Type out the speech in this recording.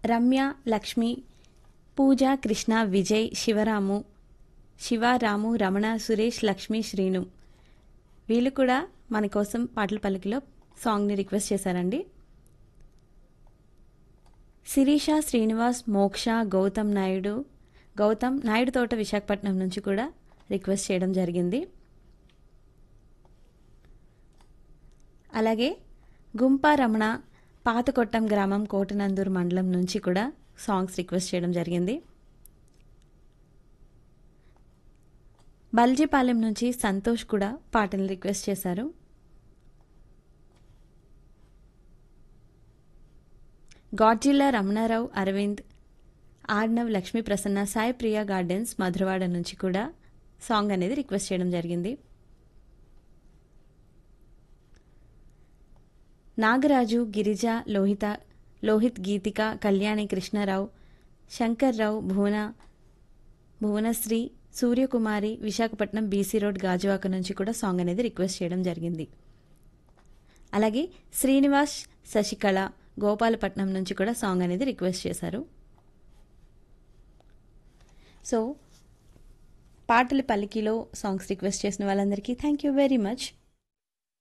రమ్య, లక్ష్మి, పూజ, కృష్ణ, విజయ్, శివరాము, రమణ, సురేష్, లక్ష్మి, శ్రీను వీళ్ళు కూడా మన కోసం పాటల పలికిలో సాంగ్ని రిక్వెస్ట్ చేశారండి. శిరీష, శ్రీనివాస్, మోక్ష, గౌతమ్ నాయుడు తోట విశాఖపట్నం నుంచి కూడా రిక్వెస్ట్ చేయడం జరిగింది. అలాగే గుంప రమణ, పాతకొట్టం గ్రామం, కోటనందూరు మండలం నుంచి కూడా సాంగ్స్ రిక్వెస్ట్ చేయడం జరిగింది. బల్జీపాలెం నుంచి సంతోష్ కూడా పాటలు రిక్వెస్ట్ చేశారు. గాడ్జిల్లా, రమణారావు, అరవింద్, ఆర్నవ్, లక్ష్మీ ప్రసన్న, సాయి ప్రియా గార్డెన్స్, మధురవాడ నుంచి కూడా సాంగ్ అనేది రిక్వెస్ట్ చేయడం జరిగింది. నాగరాజు, గిరిజ, లోహిత్, గీతిక, కళ్యాణి, కృష్ణారావు, శంకర్రావు, భువనశ్రీ, సూర్యకుమారి, విశాఖపట్నం బీసీ రోడ్, గాజువాక నుంచి కూడా సాంగ్ అనేది రిక్వెస్ట్ చేయడం జరిగింది. అలాగే శ్రీనివాస్, శశికళ, గోపాలపట్నం నుంచి కూడా సాంగ్ అనేది రిక్వెస్ట్ చేశారు. సో పాటల పలికిలో సాంగ్స్ రిక్వెస్ట్ చేసిన వాళ్ళందరికీ థ్యాంక్ యూ వెరీ మచ్.